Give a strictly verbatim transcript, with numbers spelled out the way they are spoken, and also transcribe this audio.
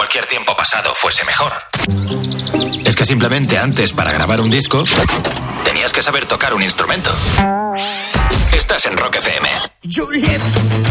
cualquier tiempo pasado fuese mejor. Es que simplemente antes, para grabar un disco, tenías que saber tocar un instrumento. Estás en Rock F M.